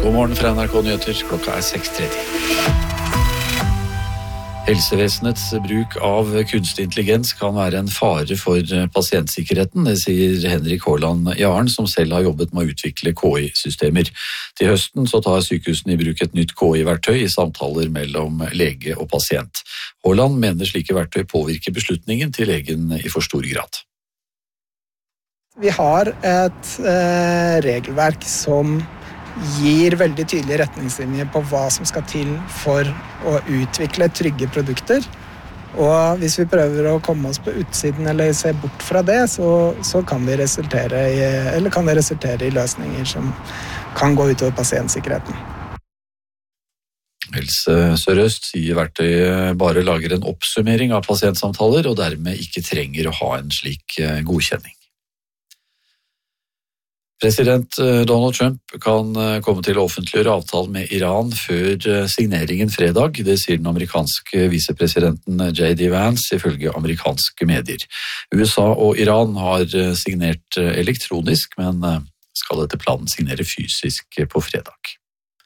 God morgen fra NRK Nyheter, klokka 6:30. Helsevesenets bruk av kunstig intelligens kan være en fare for pasientsikkerheten, det sier Henrik Haaland Jaren, som selv har jobbet med å utvikle KI-systemer. Til høsten så tar sykehusene i bruk et nytt KI-verktøy i samtaler mellom lege og pasient. Haaland mener slike verktøy påvirker beslutningen til legen i for stor grad. Vi har et regelverk som gir veldig tydelige retningslinjer på hva som skal til for å utvikle trygge produkter. Og hvis vi prøver å komme oss på utsiden eller se bort fra det, så kan det resultere i løsninger som kan gå utover pasientsikkerheten. Helse Sør-Øst sier verktøyet bare lager en oppsummering av pasientsamtaler og dermed ikke trenger å ha en slik godkjenning. President Donald Trump kan komme til å offentliggjøre avtalen med Iran før signeringen fredag, det sier den amerikanske visepresidenten J.D. Vance ifølge amerikanske medier. USA og Iran har signert elektronisk, men skal etter planen signere fysisk på fredag.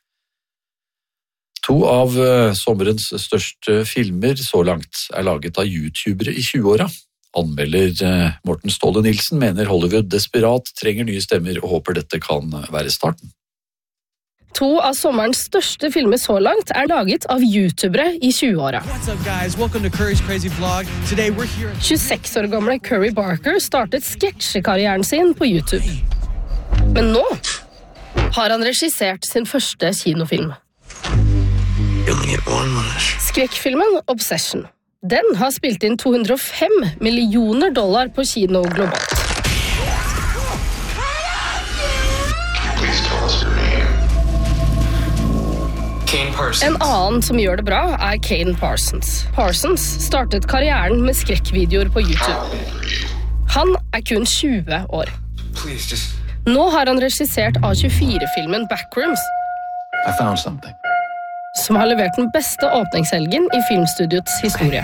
2 av sommerens største filmer så langt er laget av YouTubere i 20-åra. Anmelder Morten Ståle Nilsen mener Hollywood desperat trenger nye stemmer og håper dette kan være starten. 2 av sommerens største filmer så langt er laget av YouTubere i 20-åra. 26 år gamle Curry Barker startet sketsjekarrieren sin på YouTube. Men nå har han regissert sin første kinofilm. Skrekkfilmen Obsession. Den har spilt inn $205 millioner på kino globalt. En annen som gjør det bra er Kane Parsons. Parsons startet karrieren med skrekkvideoer på YouTube. Han er kun 20 år. Nå har han regissert A24-filmen Backrooms, som har levert den beste åpningshelgen i filmstudiots historie.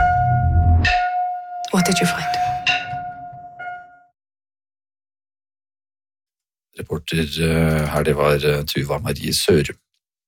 What did you find? Reporter her, det var Tuva Marie Sørum.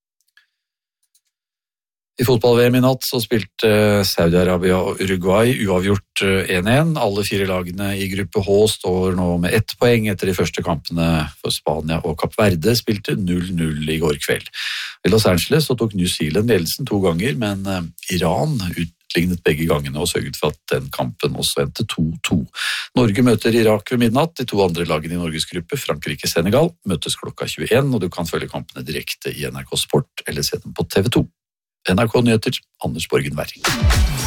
I fotball-VM i natt så spilte Saudi-Arabia og Uruguay uavgjort 1-1. Alle 4 lagene i gruppe H står nå med 1 poeng etter de første kampene for Spania og Kapp Verde spilte 0-0 i går kveld. I Los Angeles så tok New Zealand ledelsen 2 ganger, men Iran utlignet begge gangene og sørget for at den kampen også endte 2-2. Norge møter Irak ved midnatt. De 2 andre lagene i Norges gruppe, Frankrike-Senegal, møtes klokka 21, og du kan følge kampene direkte i NRK Sport eller se dem på TV 2. NRK Nyheter, Anders Borgen Werring.